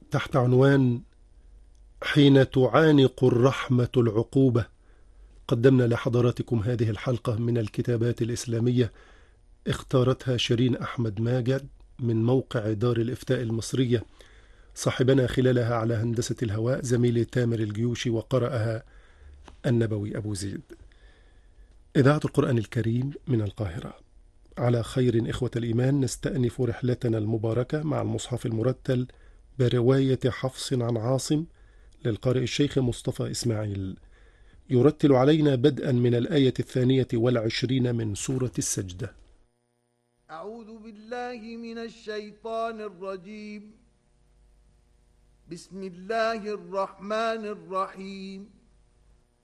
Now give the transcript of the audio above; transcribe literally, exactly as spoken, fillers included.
تحت عنوان حين تعانق الرحمة العقوبة، قدمنا لحضراتكم هذه الحلقة من الكتابات الإسلامية، اختارتها شيرين أحمد ماجد من موقع دار الإفتاء المصرية. صاحبنا خلالها على هندسة الهواء زميلي تامر الجيوشي، وقرأها النبوي أبو زيد. إذاعة القرآن الكريم من القاهرة. على خير إخوة الإيمان، نستأنف رحلتنا المباركة مع المصحف المرتل برواية حفص عن عاصم للقارئ الشيخ مصطفى إسماعيل، يرتل علينا بدءا من الآية الثانية والعشرين من سورة السجدة. أعوذ بالله من الشيطان الرجيم. بسم الله الرحمن الرحيم.